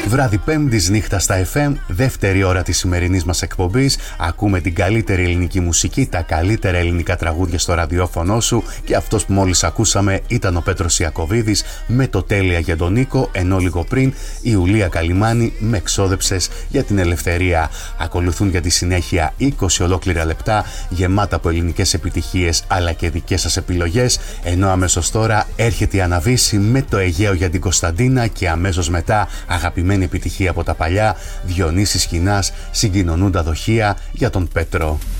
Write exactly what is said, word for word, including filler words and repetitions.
Βράδυ Πέμπτης, νύχτα στα εφ εμ, δεύτερη ώρα της σημερινής μας εκπομπής. Ακούμε την καλύτερη ελληνική μουσική, τα καλύτερα ελληνικά τραγούδια στο ραδιόφωνο σου, και αυτός που μόλις ακούσαμε ήταν ο Πέτρος Ιακωβίδης με το Τέλεια για τον Νίκο, ενώ λίγο πριν η Ιουλία Καλιμάνη με Ξόδεψες για την ελευθερία. Ακολουθούν για τη συνέχεια είκοσι ολόκληρα λεπτά γεμάτα από ελληνικές επιτυχίες αλλά και δικές σας επιλογές, ενώ αμέσως τώρα έρχεται η Αναβίση με το Αιγαίο για την Κωνσταντίνα και αμέσως μετά αγαπημένη επιτυχία από τα παλιά, Διονύσης Χινάς, Συγκοινωνούν τα δοχεία για τον Πέτρο.